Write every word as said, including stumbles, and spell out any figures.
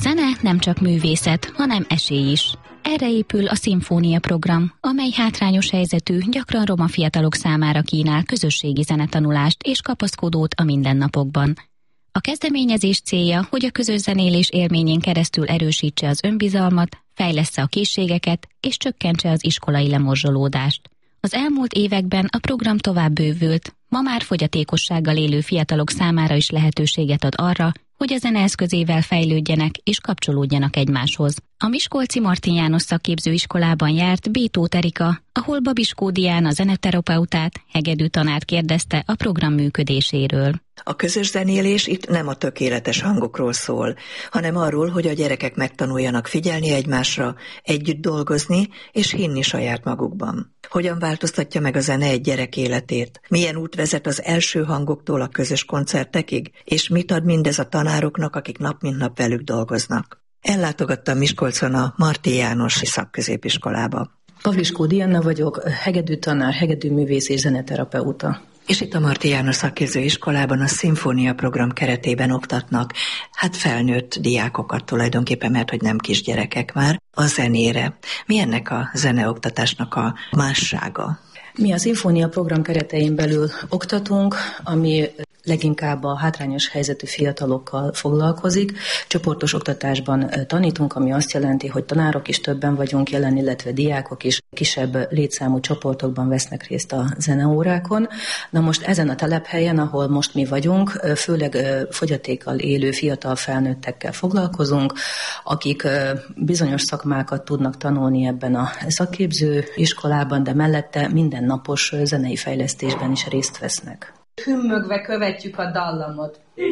zene nem csak művészet, hanem esély is. Erre épül a Szimfónia program, amely hátrányos helyzetű, gyakran roma fiatalok számára kínál közösségi zenetanulást és kapaszkodót a mindennapokban. A kezdeményezés célja, hogy a közös zenélés élményén keresztül erősítse az önbizalmat, fejlessze a készségeket és csökkentse az iskolai lemorzsolódást. Az elmúlt években a program tovább bővült, ma már fogyatékossággal élő fiatalok számára is lehetőséget ad arra, hogy a zene eszközével fejlődjenek és kapcsolódjanak egymáshoz. A miskolci Martin János szakképzőiskolában járt B. Tóth Erika, ahol Babiskó Diana zeneterapeutát, hegedű tanárt kérdezte a program működéséről. A közös zenélés itt nem a tökéletes hangokról szól, hanem arról, hogy a gyerekek megtanuljanak figyelni egymásra, együtt dolgozni és hinni saját magukban. Hogyan változtatja meg a zene egy gyerek életét? Milyen út vezet az első hangoktól a közös koncertekig? És mit ad mindez a tanároknak, akik nap mint nap velük dolgoznak? Ellátogattam Miskolcon a Martin Jánosi szakközépiskolába. Babiskó Diana vagyok, hegedű tanár, hegedű művész és zeneterapeuta. És itt a Martin János szakképzőiskolában a Szimfónia program keretében oktatnak, hát felnőtt diákokat tulajdonképpen, mert hogy nem kisgyerekek már, a zenére. Mi ennek a zeneoktatásnak a mássága? Mi a Szimfónia program keretein belül oktatunk, ami leginkább a hátrányos helyzetű fiatalokkal foglalkozik. Csoportos oktatásban tanítunk, ami azt jelenti, hogy tanárok is többen vagyunk jelen, illetve diákok is kisebb létszámú csoportokban vesznek részt a zeneórákon. Na most ezen a telephelyen, ahol most mi vagyunk, főleg fogyatékkal élő fiatal felnőttekkel foglalkozunk, akik bizonyos szakmákat tudnak tanulni ebben a szakképző iskolában, de mellette mindennapos zenei fejlesztésben is részt vesznek. Hümmögve követjük a dallamot.